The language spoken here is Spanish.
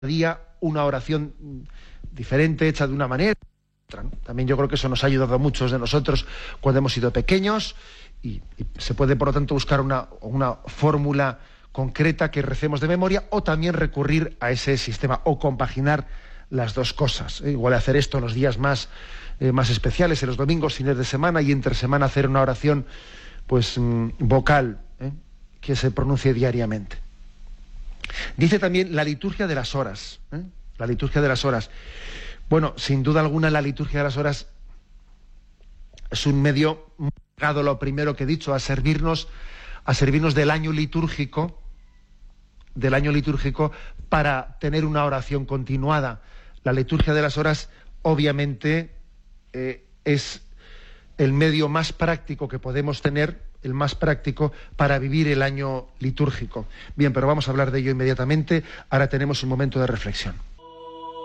día una oración diferente, hecha de una manera. También yo creo que eso nos ha ayudado a muchos de nosotros cuando hemos sido pequeños y se puede, por lo tanto, buscar una fórmula concreta que recemos de memoria, o también recurrir a ese sistema o compaginar las dos cosas. Igual hacer esto en los días más especiales, en los domingos, fines de semana, y entre semana hacer una oración vocal, que se pronuncie diariamente. Dice también la liturgia de las horas. La liturgia de las horas. Bueno, sin duda alguna la liturgia de las horas es un medio ligado, lo primero que he dicho, a servirnos del año litúrgico, para tener una oración continuada. La liturgia de las horas, obviamente, es el medio más práctico que podemos tener, el más práctico para vivir el año litúrgico. Bien, pero vamos a hablar de ello inmediatamente. Ahora tenemos un momento de reflexión.